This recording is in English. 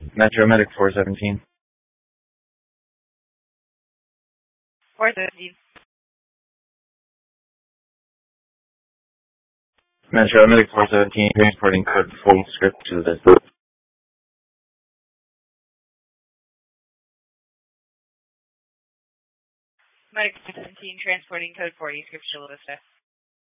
Metro Medic 417. 417. Metro Medic 417, transporting code 40 script to the visit. Medic 417, transporting code 40, script to Vista.